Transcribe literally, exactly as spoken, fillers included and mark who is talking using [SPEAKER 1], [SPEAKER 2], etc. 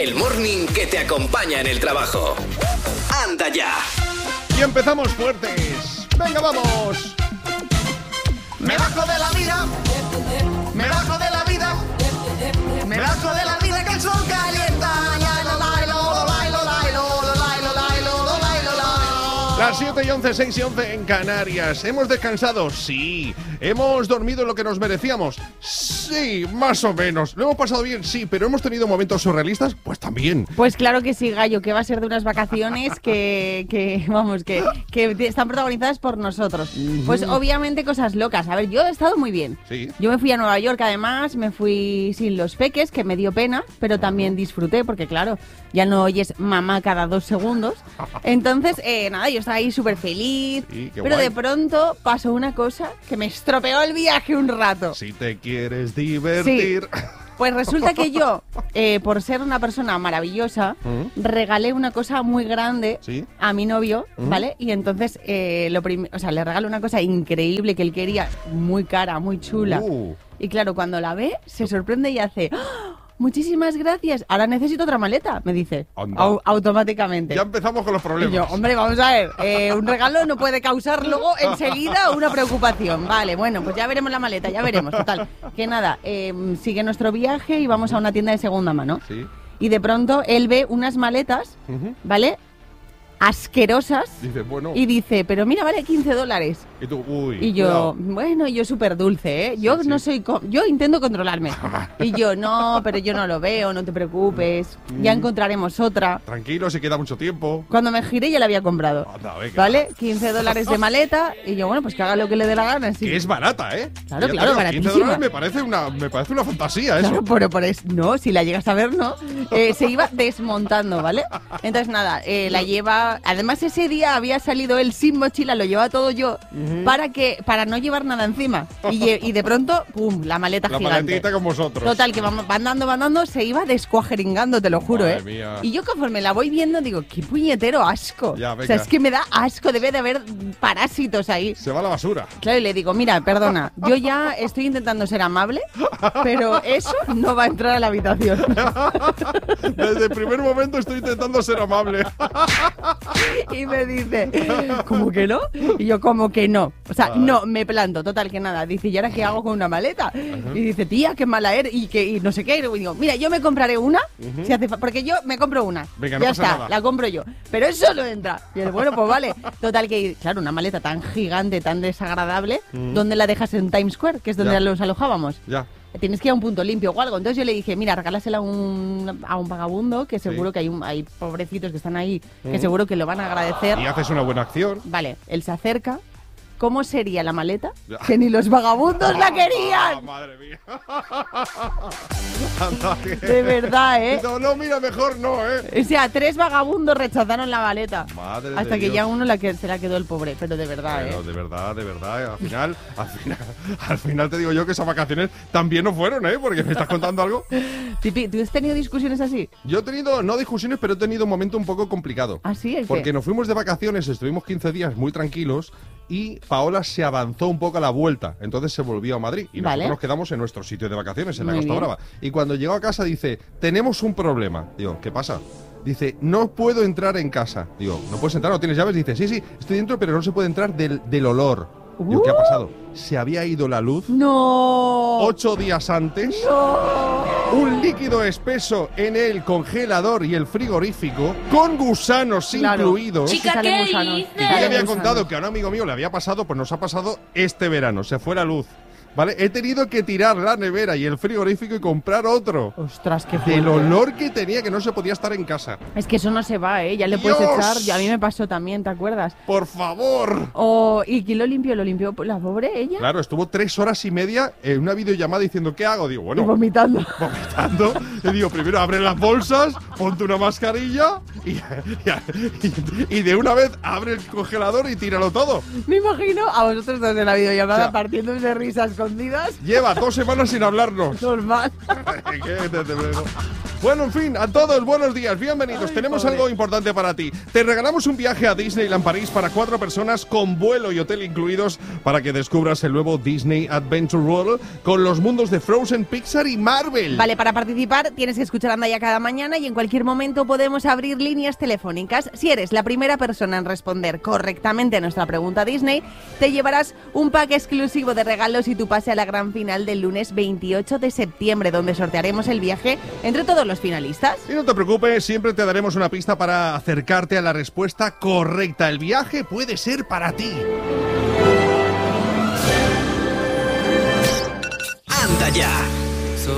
[SPEAKER 1] El morning que te acompaña en el trabajo. ¡Anda ya!
[SPEAKER 2] Y empezamos fuertes. ¡Venga, vamos!
[SPEAKER 3] Me bajo de la vida, me bajo de la vida, me bajo de la vida que el sol calienta.
[SPEAKER 2] Las siete y once, seis y once en Canarias. ¿Hemos descansado? Sí. ¿Hemos dormido lo que nos merecíamos? Sí, más o menos. ¿Lo hemos pasado bien? Sí, pero ¿hemos tenido momentos surrealistas? Pues también.
[SPEAKER 4] Pues claro que sí, Gallo, que va a ser de unas vacaciones que, que vamos, que, que están protagonizadas por nosotros. Pues obviamente cosas locas. A ver, yo he estado muy bien.
[SPEAKER 2] Sí.
[SPEAKER 4] Yo me fui a Nueva York, además, me fui sin los peques, que me dio pena, pero también disfruté, porque claro, ya no oyes mamá cada dos segundos. Entonces, eh, nada, yo estaba ahí súper feliz,
[SPEAKER 2] sí,
[SPEAKER 4] pero
[SPEAKER 2] guay.
[SPEAKER 4] De pronto pasó una cosa que me estropeó el viaje un rato.
[SPEAKER 2] Si te quieres divertir...
[SPEAKER 4] Sí. Pues resulta que yo, eh, por ser una persona maravillosa, uh-huh. regalé una cosa muy grande
[SPEAKER 2] ¿Sí?
[SPEAKER 4] a mi novio,
[SPEAKER 2] uh-huh.
[SPEAKER 4] ¿vale? Y entonces, eh, lo prim- o sea, le regalé una cosa increíble que él quería, muy cara, muy chula.
[SPEAKER 2] Uh.
[SPEAKER 4] Y claro, cuando la ve, se sorprende y hace... ¡Oh! Muchísimas gracias. Ahora necesito otra maleta, me dice. Au- automáticamente.
[SPEAKER 2] Ya empezamos con los problemas.
[SPEAKER 4] Y yo, hombre, vamos a ver. Eh, un regalo no puede causar luego enseguida una preocupación. Vale, bueno, pues ya veremos la maleta, ya veremos. Total, que nada, eh, sigue nuestro viaje y vamos a una tienda de segunda mano.
[SPEAKER 2] Sí.
[SPEAKER 4] Y de pronto él ve unas maletas, uh-huh. ¿vale? Asquerosas.
[SPEAKER 2] Dice, bueno.
[SPEAKER 4] Y dice, pero mira, vale quince dólares.
[SPEAKER 2] Y tú, uy.
[SPEAKER 4] Y yo,
[SPEAKER 2] cuidado.
[SPEAKER 4] bueno, yo súper dulce, ¿eh? Yo
[SPEAKER 2] sí,
[SPEAKER 4] no
[SPEAKER 2] sí.
[SPEAKER 4] soy... Co- yo intento controlarme. Y yo, no, pero yo no lo veo, no te preocupes. Ya encontraremos otra.
[SPEAKER 2] Tranquilo, si queda mucho tiempo.
[SPEAKER 4] Cuando me giré ya la había comprado.
[SPEAKER 2] Anda, venga.
[SPEAKER 4] ¿Vale? quince dólares de maleta. Y yo, bueno, pues que haga lo que le dé la gana. Sí.
[SPEAKER 2] Que es barata, ¿eh?
[SPEAKER 4] Claro,
[SPEAKER 2] Ya
[SPEAKER 4] claro,
[SPEAKER 2] digo,
[SPEAKER 4] baratísima.
[SPEAKER 2] quince dólares me parece una, me parece una fantasía eso.
[SPEAKER 4] Claro, pero por eso, no, si la llegas a ver, no. Eh, se iba desmontando, ¿vale? Entonces, nada, eh, la lleva... Además, ese día había salido él sin mochila, lo llevaba todo yo, uh-huh. para que para no llevar nada encima. Y, y de pronto, pum, la maleta
[SPEAKER 2] la
[SPEAKER 4] gigante.
[SPEAKER 2] La maletita con vosotros.
[SPEAKER 4] Total, que van, van dando, van dando, se iba descuajeringando, te lo juro,
[SPEAKER 2] Madre
[SPEAKER 4] ¿eh?
[SPEAKER 2] Mía.
[SPEAKER 4] Y yo conforme la voy viendo, digo, qué puñetero asco.
[SPEAKER 2] Ya, venga.
[SPEAKER 4] O sea, es que me da asco, debe de haber parásitos ahí.
[SPEAKER 2] Se va a la basura.
[SPEAKER 4] Claro, y le digo, mira, perdona, yo ya estoy intentando ser amable, pero eso no va a entrar a la habitación.
[SPEAKER 2] Desde el primer momento estoy intentando ser amable.
[SPEAKER 4] Y me dice, ¿cómo que no? Y yo, ¿cómo que no? O sea,
[SPEAKER 2] vale.
[SPEAKER 4] no, me planto, total, que nada. Dice, ¿y ahora qué hago con una maleta? Uh-huh. Y dice, tía, qué mala eres, y, que, y no sé qué. Y digo, mira, yo me compraré una, uh-huh. si hace fa- porque yo me compro una.
[SPEAKER 2] Venga, no
[SPEAKER 4] ya
[SPEAKER 2] pasa
[SPEAKER 4] está,
[SPEAKER 2] nada.
[SPEAKER 4] la compro yo. Pero eso no entra. Y él, bueno, pues vale. Total, que, claro, una maleta tan gigante, tan desagradable, uh-huh. ¿dónde la dejas en Times Square? Que es donde
[SPEAKER 2] ya.
[SPEAKER 4] los alojábamos.
[SPEAKER 2] Ya.
[SPEAKER 4] Tienes que ir a un punto limpio o algo. Entonces yo le dije, mira, regálasela a un, a un vagabundo, que seguro sí. que hay, un, hay pobrecitos que están ahí, que mm. seguro que lo van a agradecer.
[SPEAKER 2] Y haces una buena acción.
[SPEAKER 4] Vale, él se acerca. ¿Cómo sería la maleta? Que ni los vagabundos la querían.
[SPEAKER 2] Oh, madre mía.
[SPEAKER 4] De verdad, ¿eh?
[SPEAKER 2] No, no, mira, mejor no, ¿eh?
[SPEAKER 4] O sea, tres vagabundos rechazaron la maleta.
[SPEAKER 2] Madre
[SPEAKER 4] Hasta
[SPEAKER 2] de
[SPEAKER 4] que
[SPEAKER 2] Dios.
[SPEAKER 4] ya uno la que, se la quedó el pobre, pero de verdad,
[SPEAKER 2] pero
[SPEAKER 4] ¿eh?
[SPEAKER 2] de verdad, de verdad. Al final, al final, al final te digo yo que esas vacaciones también no fueron, ¿eh? Porque me estás contando algo.
[SPEAKER 4] Tipi, ¿tú has tenido discusiones así?
[SPEAKER 2] Yo he tenido, no discusiones, pero he tenido un momento un poco complicado.
[SPEAKER 4] ¿Ah, sí?
[SPEAKER 2] Porque
[SPEAKER 4] qué?
[SPEAKER 2] nos fuimos de vacaciones, estuvimos quince días muy tranquilos y Paola se avanzó un poco a la vuelta. Entonces se volvió a Madrid y nosotros
[SPEAKER 4] vale.
[SPEAKER 2] nos quedamos en nuestro sitio de vacaciones, en la
[SPEAKER 4] Muy
[SPEAKER 2] Costa
[SPEAKER 4] bien.
[SPEAKER 2] Brava. Y cuando llegó a casa dice, tenemos un problema. Digo, ¿qué pasa? Dice, no puedo entrar en casa. Digo, ¿no puedes entrar? ¿No tienes llaves? Dice, sí, sí, estoy dentro, pero no se puede entrar del, del olor. Uh. Digo, ¿qué ha pasado? Se había ido la luz.
[SPEAKER 4] ¡No!
[SPEAKER 2] Ocho días antes.
[SPEAKER 4] ¡No!
[SPEAKER 2] Un líquido espeso en el congelador y el frigorífico, con gusanos
[SPEAKER 4] Claro.
[SPEAKER 2] incluidos.
[SPEAKER 4] Chica,
[SPEAKER 5] Chica,
[SPEAKER 4] salen
[SPEAKER 5] ¿qué
[SPEAKER 4] gusanos.
[SPEAKER 5] dices?
[SPEAKER 2] Y yo le había contado que a un amigo mío le había pasado, pues nos ha pasado este verano, se fue la luz. ¿Vale? He tenido que tirar la nevera y el frigorífico y comprar otro.
[SPEAKER 4] Ostras, qué
[SPEAKER 2] Del
[SPEAKER 4] fuerte.
[SPEAKER 2] olor que tenía, que no se podía estar en casa.
[SPEAKER 4] Es que eso no se va, ¿eh? Ya le puedes
[SPEAKER 2] ¡Dios!
[SPEAKER 4] echar. Ya a mí me pasó también, ¿te acuerdas?
[SPEAKER 2] ¡Por favor!
[SPEAKER 4] O, ¿y quién lo limpió? ¿Lo limpió la pobre ella?
[SPEAKER 2] Claro, estuvo tres horas y media en una videollamada diciendo, ¿qué hago? Digo,
[SPEAKER 4] Y
[SPEAKER 2] bueno,
[SPEAKER 4] vomitando.
[SPEAKER 2] vomitando. Le digo, primero abre las bolsas, ponte una mascarilla y, y, y de una vez abre el congelador y tíralo todo.
[SPEAKER 4] Me imagino a vosotros dos en la videollamada
[SPEAKER 2] O sea,
[SPEAKER 4] partiendo de risas escondidas.
[SPEAKER 2] Lleva dos semanas sin hablarnos.
[SPEAKER 4] Normal.
[SPEAKER 2] ¿Qué? Desde luego. Bueno, en fin, a todos, buenos días, bienvenidos.
[SPEAKER 4] Ay,
[SPEAKER 2] Tenemos
[SPEAKER 4] pobre.
[SPEAKER 2] algo importante para ti. Te regalamos un viaje a Disneyland París para cuatro personas con vuelo y hotel incluidos para que descubras el nuevo Disney Adventure World con los mundos de Frozen, Pixar y Marvel.
[SPEAKER 4] Vale, para participar tienes que escuchar Andaya cada mañana y en cualquier momento podemos abrir líneas telefónicas. Si eres la primera persona en responder correctamente a nuestra pregunta Disney, te llevarás un pack exclusivo de regalos y tu pase a la gran final del lunes veintiocho de septiembre, donde sortearemos el viaje entre todos los finalistas.
[SPEAKER 2] Y no te preocupes, siempre te daremos una pista para acercarte a la respuesta correcta. El viaje puede ser para ti.
[SPEAKER 1] Anda ya.